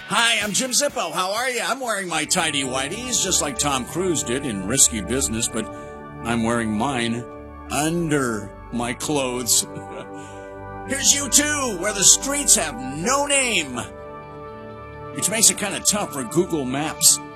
Hi, I'm Jim Zippo. How are you? I'm wearing my tidy whities just like Tom Cruise did in Risky Business, but I'm wearing mine under my clothes. Here's U2, where the streets have no name, which makes it kind of tough for Google Maps.